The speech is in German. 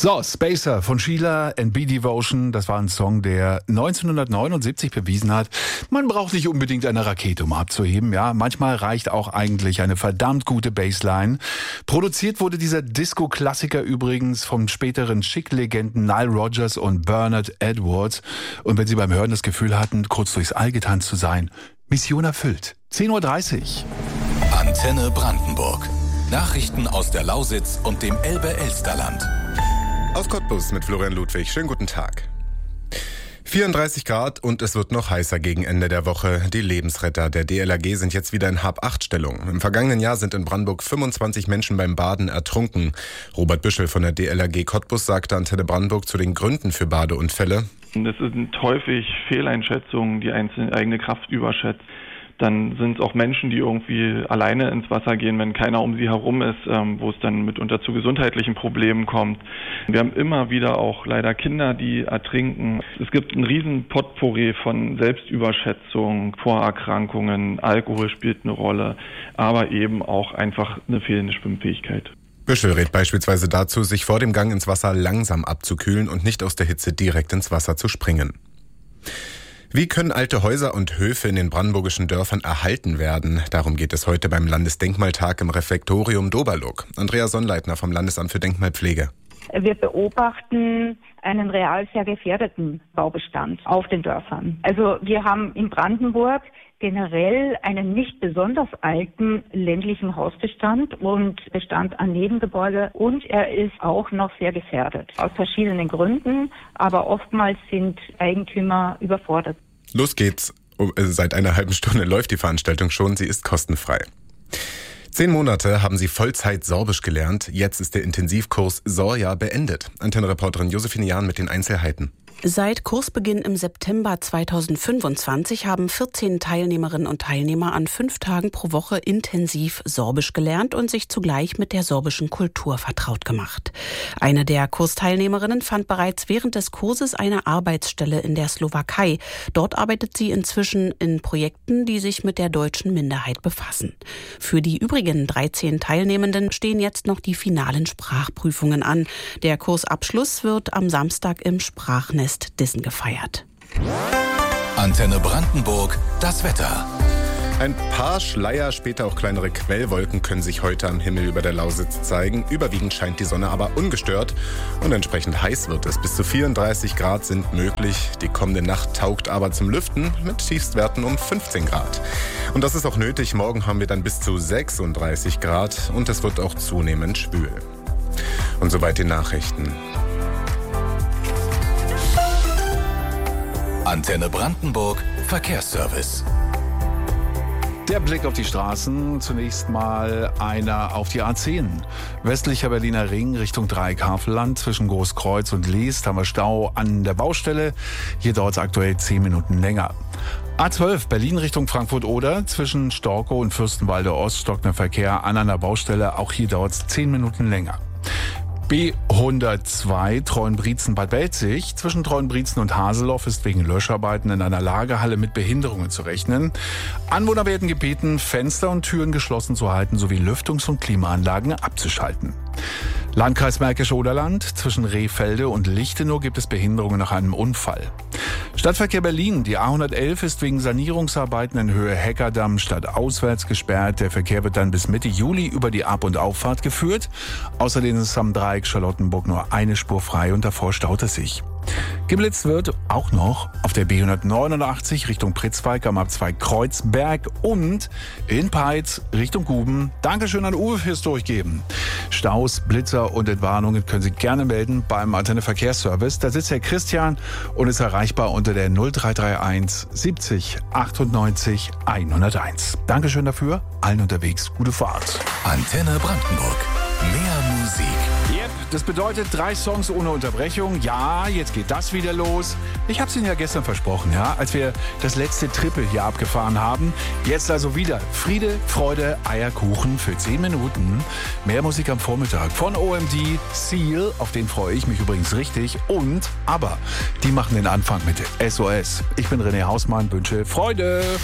So, Spacer von Sheila and B-Devotion, das war ein Song, der 1979 bewiesen hat, man braucht nicht unbedingt eine Rakete, um abzuheben. Ja, manchmal reicht auch eigentlich eine verdammt gute Bassline. Produziert wurde dieser Disco-Klassiker übrigens vom späteren Chic-Legenden Nile Rodgers und Bernard Edwards. Und wenn Sie beim Hören das Gefühl hatten, kurz durchs All getanzt zu sein, Mission erfüllt. 10:30 Uhr. Antenne Brandenburg. Nachrichten aus der Lausitz und dem Elbe-Elsterland. Aus Cottbus mit Florian Ludwig. Schönen guten Tag. 34 Grad und es wird noch heißer gegen Ende der Woche. Die Lebensretter der DLRG sind jetzt wieder in Hab-8-Stellung. Im vergangenen Jahr sind in Brandenburg 25 Menschen beim Baden ertrunken. Robert Büschel von der DLRG Cottbus sagte Antenne Brandenburg zu den Gründen für Badeunfälle. Das sind häufig Fehleinschätzungen, die eigene Kraft überschätzt. Dann sind es auch Menschen, die irgendwie alleine ins Wasser gehen, wenn keiner um sie herum ist, wo es dann mitunter zu gesundheitlichen Problemen kommt. Wir haben immer wieder auch leider Kinder, die ertrinken. Es gibt einen riesen Potpourri von Selbstüberschätzung, Vorerkrankungen, Alkohol spielt eine Rolle, aber eben auch einfach eine fehlende Schwimmfähigkeit. Büschel rät beispielsweise dazu, sich vor dem Gang ins Wasser langsam abzukühlen und nicht aus der Hitze direkt ins Wasser zu springen. Wie können alte Häuser und Höfe in den brandenburgischen Dörfern erhalten werden? Darum geht es heute beim Landesdenkmaltag im Refektorium Doberlug. Andrea Sonnleitner vom Landesamt für Denkmalpflege. Wir beobachten einen real sehr gefährdeten Baubestand auf den Dörfern. Also wir haben in Brandenburg generell einen nicht besonders alten ländlichen Hausbestand und Bestand an Nebengebäude, und er ist auch noch sehr gefährdet. Aus verschiedenen Gründen, aber oftmals sind Eigentümer überfordert. Los geht's. Seit einer halben Stunde läuft die Veranstaltung schon. Sie ist kostenfrei. 10 Monate haben sie Vollzeit Sorbisch gelernt. Jetzt ist der Intensivkurs Sorja beendet. Antenne-Reporterin Josephine Jahn mit den Einzelheiten. Seit Kursbeginn im September 2025 haben 14 Teilnehmerinnen und Teilnehmer an 5 Tagen pro Woche intensiv Sorbisch gelernt und sich zugleich mit der sorbischen Kultur vertraut gemacht. Eine der Kursteilnehmerinnen fand bereits während des Kurses eine Arbeitsstelle in der Slowakei. Dort arbeitet sie inzwischen in Projekten, die sich mit der deutschen Minderheit befassen. Für die übrigen 13 Teilnehmenden stehen jetzt noch die finalen Sprachprüfungen an. Der Kursabschluss wird am Samstag im Sprachnest Dissen gefeiert. Antenne Brandenburg, das Wetter. Ein paar Schleier, später auch kleinere Quellwolken können sich heute am Himmel über der Lausitz zeigen. Überwiegend scheint die Sonne aber ungestört und entsprechend heiß wird es. Bis zu 34 Grad sind möglich. Die kommende Nacht taugt aber zum Lüften mit Tiefstwerten um 15 Grad. Und das ist auch nötig. Morgen haben wir dann bis zu 36 Grad und es wird auch zunehmend schwül. Und soweit die Nachrichten. Antenne Brandenburg, Verkehrsservice. Der Blick auf die Straßen, zunächst mal einer auf die A10. Westlicher Berliner Ring Richtung Dreieck-Havelland zwischen Großkreuz und Leest haben wir Stau an der Baustelle. Hier dauert es aktuell 10 Minuten länger. A12 Berlin Richtung Frankfurt-Oder zwischen Storkow und Fürstenwalde Ost stockt der Verkehr an einer Baustelle. Auch hier dauert es 10 Minuten länger. B102 Treuenbrietzen-Bad Belzig. Zwischen Treuenbrietzen und Haseloff ist wegen Löscharbeiten in einer Lagerhalle mit Behinderungen zu rechnen. Anwohner werden gebeten, Fenster und Türen geschlossen zu halten sowie Lüftungs- und Klimaanlagen abzuschalten. Landkreis Märkisch-Oderland. Zwischen Rehfelde und Lichtenau gibt es Behinderungen nach einem Unfall. Stadtverkehr Berlin. Die A111 ist wegen Sanierungsarbeiten in Höhe Heckerdamm stadtauswärts gesperrt. Der Verkehr wird dann bis Mitte Juli über die Ab- und Auffahrt geführt. Außerdem ist am Dreieck Charlottenburg nur eine Spur frei und davor staut es sich. Geblitzt wird auch noch auf der B189 Richtung Pritzwalk am A2 Kreuzberg und in Peitz Richtung Guben. Dankeschön an Uwe fürs Durchgeben. Staus, Blitzer und Entwarnungen können Sie gerne melden beim Antenne Verkehrsservice. Da sitzt Herr Christian und ist erreichbar unter der 0331 70 98 101. Dankeschön dafür. Allen unterwegs gute Fahrt. Antenne Brandenburg. Mehr Musik. Yep, das bedeutet 3 Songs ohne Unterbrechung. Ja, jetzt geht das wieder los. Ich habe es Ihnen ja gestern versprochen, ja, als wir das letzte Triple hier abgefahren haben. Jetzt also wieder Friede, Freude, Eierkuchen für 10 Minuten. Mehr Musik am Vormittag von OMD, Seal, auf den freue ich mich übrigens richtig. Und ABBA, die machen den Anfang mit SOS. Ich bin René Hausmann, wünsche Freude.